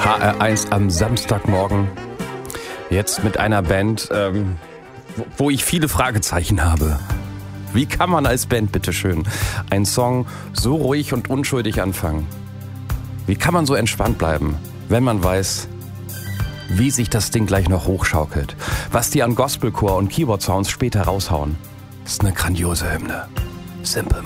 HR1 am Samstagmorgen. Jetzt mit einer Band, wo ich viele Fragezeichen habe. Wie kann man als Band, bitteschön, einen Song so ruhig und unschuldig anfangen? Wie kann man so entspannt bleiben, wenn man weiß, wie sich das Ding gleich noch hochschaukelt? Was die an Gospelchor und Keyboard-Sounds später raushauen, ist eine grandiose Hymne. Simple